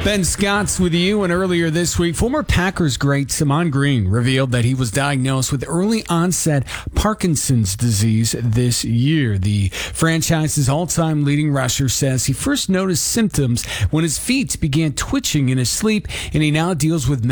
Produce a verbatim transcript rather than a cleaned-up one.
Ben Scott's with you, and earlier this week, former Packers great Simon Green revealed that he was diagnosed with early onset Parkinson's disease this year. The franchise's all-time leading rusher says he first noticed symptoms when his feet began twitching in his sleep, and he now deals with